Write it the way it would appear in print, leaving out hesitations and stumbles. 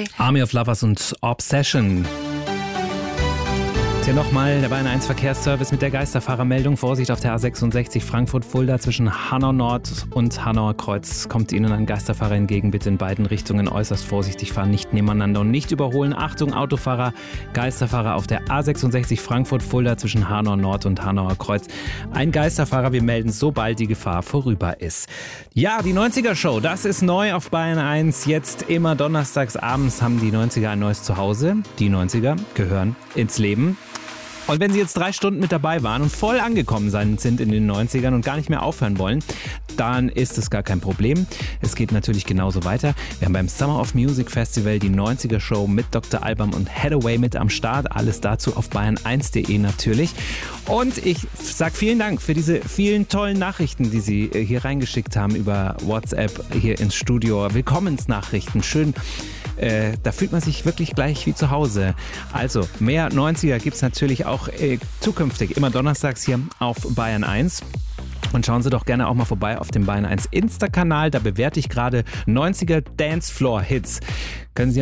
Bye. Army of Lovers und Obsession. Hier nochmal der Bayern 1 Verkehrsservice mit der Geisterfahrermeldung. Vorsicht auf der A66 Frankfurt-Fulda zwischen Hanau Nord und Hanauer Kreuz. Kommt Ihnen ein Geisterfahrer entgegen, bitte in beiden Richtungen äußerst vorsichtig fahren, nicht nebeneinander und nicht überholen. Achtung, Autofahrer, Geisterfahrer auf der A66 Frankfurt-Fulda zwischen Hanau Nord und Hanauer Kreuz. Ein Geisterfahrer, wir melden, sobald die Gefahr vorüber ist. Ja, die 90er-Show, das ist neu auf Bayern 1. Jetzt immer donnerstags abends haben die 90er ein neues Zuhause. Die 90er gehören ins Leben. Und wenn Sie jetzt 3 Stunden mit dabei waren und voll angekommen sind in den 90ern und gar nicht mehr aufhören wollen, dann ist es gar kein Problem. Es geht natürlich genauso weiter. Wir haben beim Summer of Music Festival die 90er Show mit Dr. Alban und Hathaway mit am Start. Alles dazu auf bayern1.de natürlich. Und ich sage vielen Dank für diese vielen tollen Nachrichten, die Sie hier reingeschickt haben über WhatsApp hier ins Studio. Willkommensnachrichten. Schön. Da fühlt man sich wirklich gleich wie zu Hause. Also mehr 90er gibt es natürlich auch zukünftig immer donnerstags hier auf Bayern 1. Und schauen Sie doch gerne auch mal vorbei auf dem Bayern 1 Insta-Kanal. Da bewerte ich gerade 90er Dancefloor-Hits. Können Sie